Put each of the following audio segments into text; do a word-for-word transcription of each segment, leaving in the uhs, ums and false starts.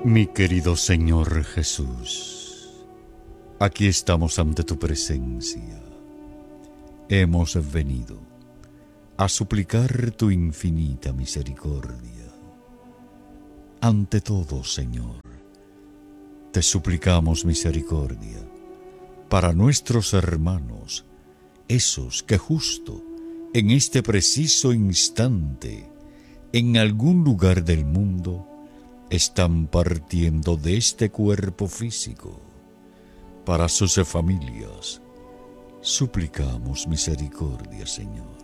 Mi querido Señor Jesús, aquí estamos ante tu presencia. Hemos venido a suplicar tu infinita misericordia. Ante todo, Señor, te suplicamos misericordia para nuestros hermanos, esos que justo en este preciso instante, en algún lugar del mundo, están partiendo de este cuerpo físico. Para sus familias, suplicamos misericordia, Señor.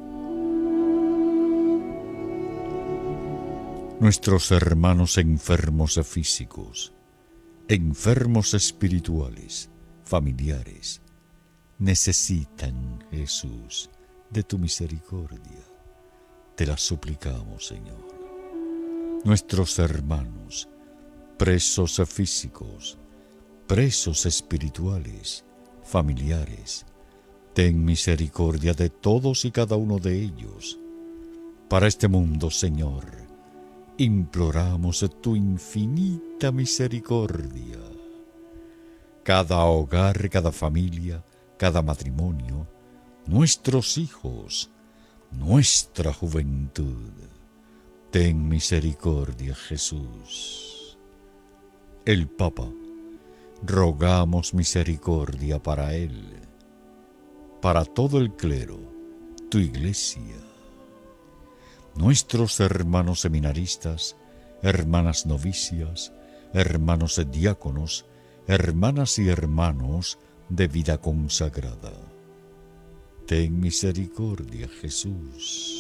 Nuestros hermanos enfermos físicos, enfermos espirituales, familiares, necesitan, Jesús, de tu misericordia. Te la suplicamos, Señor. Nuestros hermanos, presos físicos, presos espirituales, familiares, ten misericordia de todos y cada uno de ellos. Para este mundo, Señor, imploramos tu infinita misericordia. Cada hogar, cada familia, cada matrimonio, nuestros hijos, nuestra juventud. Ten misericordia, Jesús. El Papa, rogamos misericordia para él, para todo el clero, tu Iglesia, nuestros hermanos seminaristas, hermanas novicias, hermanos diáconos, hermanas y hermanos de vida consagrada. Ten misericordia, Jesús.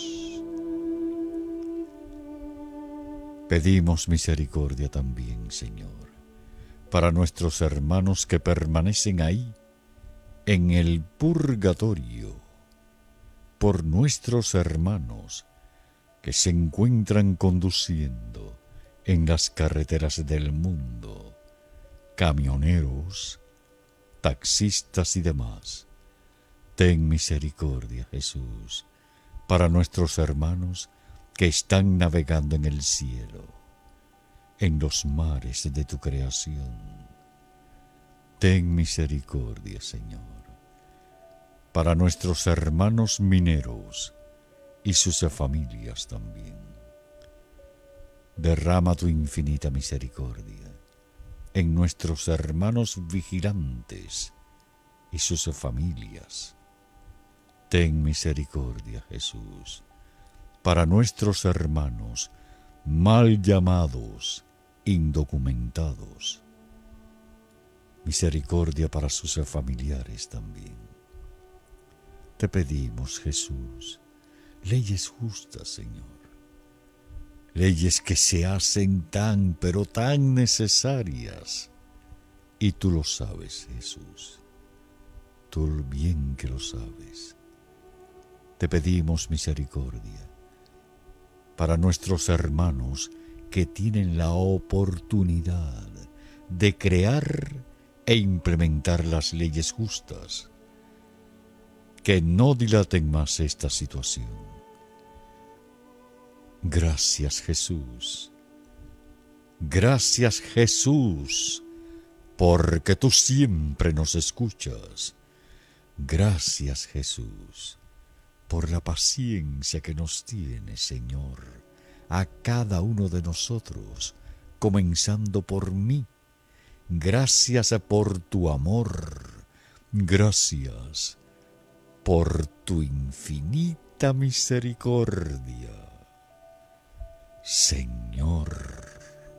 Pedimos misericordia también, Señor, para nuestros hermanos que permanecen ahí, en el purgatorio, por nuestros hermanos que se encuentran conduciendo en las carreteras del mundo, camioneros, taxistas y demás. Ten misericordia, Jesús, para nuestros hermanos que están navegando en el cielo, en los mares de tu creación. Ten misericordia, Señor, para nuestros hermanos mineros y sus familias también. Derrama tu infinita misericordia en nuestros hermanos vigilantes y sus familias. Ten misericordia, Jesús, para nuestros hermanos mal llamados, indocumentados. Misericordia para sus familiares también. Te pedimos, Jesús, leyes justas, Señor. Leyes que se hacen tan, pero tan necesarias. Y tú lo sabes, Jesús. Tú bien que lo sabes. Te pedimos misericordia para nuestros hermanos que tienen la oportunidad de crear e implementar las leyes justas, que no dilaten más esta situación. Gracias, Jesús. Gracias, Jesús, porque tú siempre nos escuchas. Gracias, Jesús, por la paciencia que nos tienes, Señor, a cada uno de nosotros, comenzando por mí. Gracias por tu amor. Gracias por tu infinita misericordia, Señor.